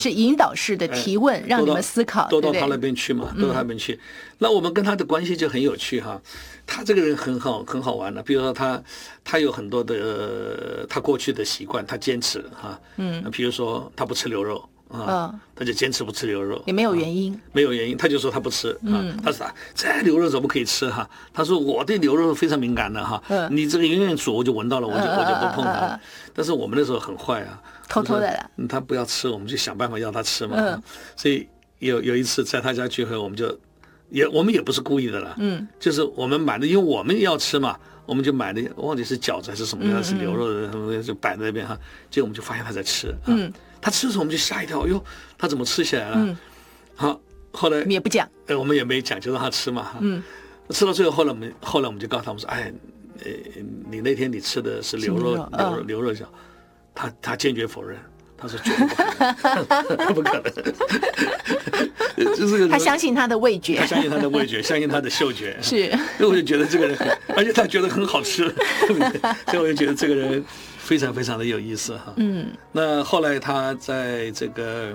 是引导式的提问，让你们思考， 都到他那边去嘛，都到他那边去。那我们跟他的关系就很有趣哈。他这个人很好玩的，比如说他有很多的他过去的习惯，他坚持哈。比如说他不吃牛肉。他就坚持不吃牛肉， 也没有原因， 没有原因，他就说他不吃他说这牛肉怎么可以吃哈？他说我对牛肉非常敏感的哈，你这个远远煮我就闻到了，我就不碰它。但是我们那时候很坏啊， 偷偷的了， 他不要吃，我们就想办法要他吃嘛。所以有一次在他家聚会，我们也不是故意的了，就是我们买的，因为我们要吃嘛。我们就买的，忘记是饺子还是什么样，是牛肉的，什么就摆在那边哈。结果我们就发现他在吃，他吃的时候我们就吓一跳，哟，他怎么吃起来了？好，后来你也不讲， 我们也没讲，就让他吃嘛。吃到最后，后来我们就告诉他们说，你那天你吃的是牛肉饺，他坚决否认。他说绝对不可能，不可能。就是他相信他的味觉， 相信他的嗅觉。 是， 所以我就觉得这个人而且他觉得很好吃，所以我就觉得这个人非常非常的有意思哈。那后来他在这个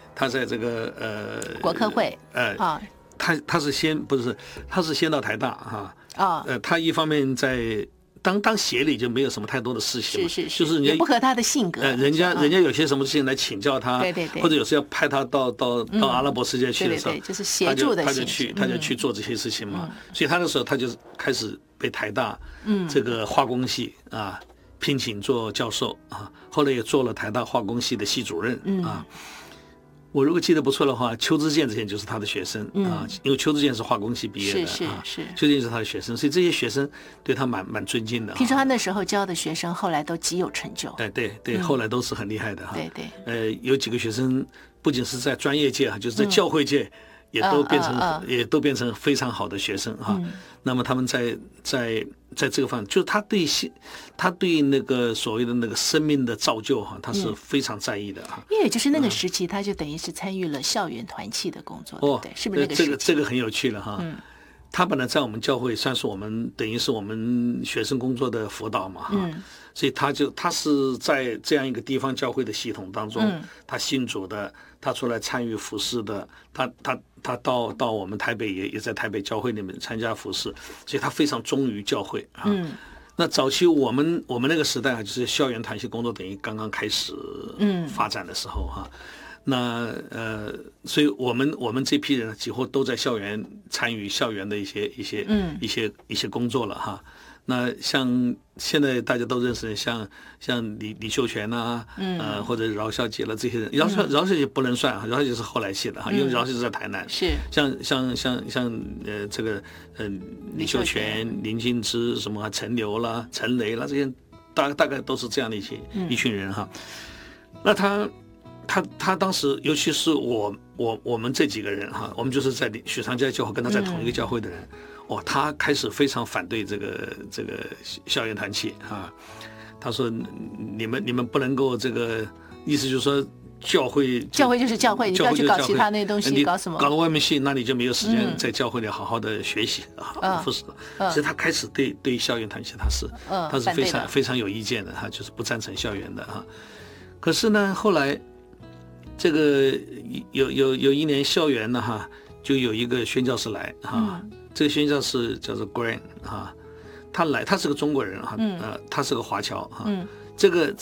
国科会他是先到台大哈他一方面在。当协理就没有什么太多的事情嘛，就是人家不合他的性格， 人家有些什么事情来请教他， 对， 或者有时候要派他到阿拉伯世界去的时候， 对，就是协助的他就去做这些事情嘛。所以他那时候他就开始被台大这个化工系聘请做教授后来也做了台大化工系的系主任我如果记得不错的话，邱之健之前就是他的学生因为邱之健是化工系毕业的， 是邱之健是他的学生，所以这些学生对他蛮尊敬的。 听说他那时候教的学生后来都极有成就， 对，后来都是很厉害的对， 有几个学生不仅是在专业界就是在教会界也都变成非常好的学生那么他们在这个方面，就是他对那个所谓的那个生命的造就他是非常在意的因为就是那个时期，他就等于是参与了校园团契的工作，对不对？是不是那个时期？ 这个很有趣了他本来在我们教会算是等于是我们学生工作的辅导嘛所以他是在这样一个地方教会的系统当中他信主的，他出来参与服事的，他到我们台北也在台北教会里面参加服事，所以他非常忠于教会那早期我们那个时代就是校园团契工作等于刚刚开始发展的时候那所以我们这批人几乎都在校园参与校园的一些工作了那像现在大家都认识的像李秀全或者饶孝杰了这些人，饶孝杰不能算饶孝杰是后来系的因为饶孝杰在台南， 是像这个李秀全、林敬之什么陈流啦、陈雷啦这些大概都是这样的一群人那他当时，尤其是我们这几个人我们就是在许长嘉教会跟他在同一个教会的人他开始非常反对这个校园团契他说你们不能够这个意思就是说教会就是教会，你不要去搞其他那些东西，搞什么？ 搞到外面去，那你就没有时间在教会里好好的学习服侍。所以他开始对校园团契他是非常非常有意见的就是不赞成校园的可是呢，后来这个有一年校园呢就有一个宣教士来这个宣教士叫做 Grant 他来，他是个中国人他是个华侨这个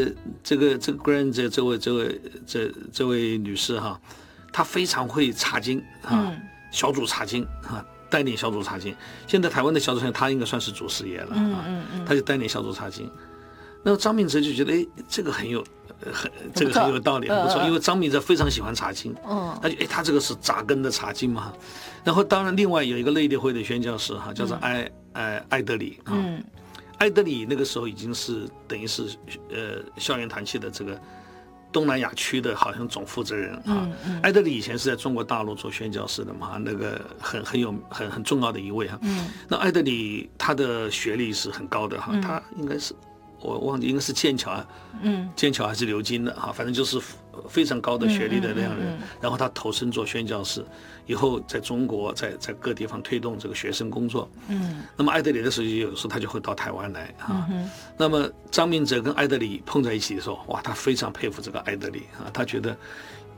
Grant 这位女士她非常会查经小组查经带领小组查经。现在台湾的小组查经，她应该算是主事业了她就带领小组查经。那张敏哲就觉得这个很有道理，很不错，因为张敏哲非常喜欢查经他这个是扎根的查经嘛。然后当然另外有一个内地会的宣教士叫做艾德里艾德里那个时候已经是等于是校园团契的这个东南亚区的好像总负责人艾德里以前是在中国大陆做宣教士的嘛，那个很重要的一位那艾德里他的学历是很高的他应该是我忘记应该是剑桥剑桥还是牛津的反正就是非常高的学历的那样人然后他投身做宣教士以后在中国在各地方推动这个学生工作那么艾德里的时候有时候他就会到台湾来那么张敏哲跟艾德里碰在一起的时候哇他非常佩服这个艾德里他觉得